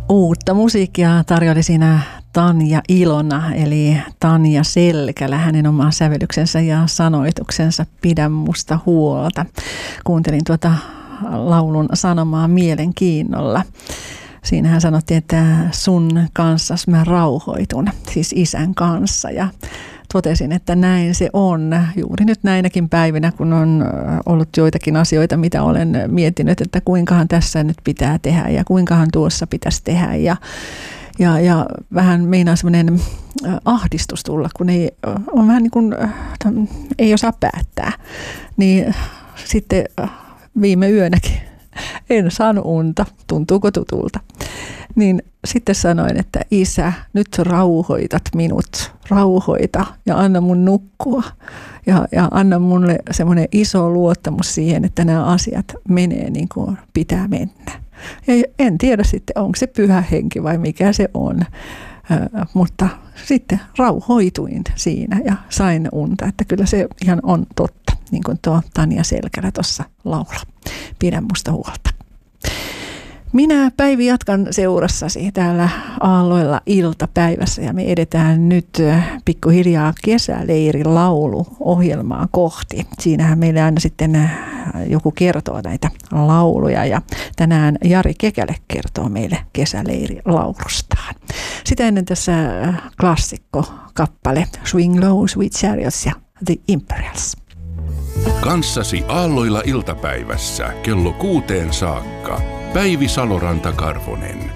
Uutta musiikkia tarjoili siinä Tanja Ilona, eli Tanja Selkälä, hänen oma sävellyksensä ja sanoituksensa Pidä musta huolta. Kuuntelin tuota laulun sanomaa mielenkiinnolla. Siinähän sanottiin, että sun kanssas mä rauhoitun, siis isän kanssa, ja totesin, että näin se on. Juuri nyt näinäkin päivinä, kun on ollut joitakin asioita, mitä olen miettinyt, että kuinkahan tässä nyt pitää tehdä ja kuinkahan tuossa pitäisi tehdä. Ja vähän meinaa semmoinen ahdistus tulla, kun on vähän niin kuin ei osaa päättää. Niin sitten viime yönäkin en saanut unta, tuntuuko tutulta. Niin sitten sanoin, että Isä, nyt rauhoitat minut, rauhoita ja anna mun nukkua. Ja anna mulle semmoinen iso luottamus siihen, että nämä asiat menee niin kuin pitää mennä. Ja en tiedä sitten, onko se pyhä henki vai mikä se on, mutta sitten rauhoituin siinä ja sain unta, että kyllä se ihan on totta, niin kuin tuo Tanja Selkälä tuossa laula. Pidä musta huolta. Minä Päivi jatkan seurassasi täällä Aalloilla iltapäivässä ja me edetään nyt pikkuhiljaa kesäleirilauluohjelmaa kohti. Siinähän meille aina sitten joku kertoo näitä lauluja ja tänään Jari Kekäle kertoo meille kesäleirilaurustaan. Sitä ennen tässä klassikkokappale Swing Low, Sweet Chariots ja The Imperials. Kanssasi Aalloilla iltapäivässä kello 6 saakka. Päivi Saloranta-Karvonen.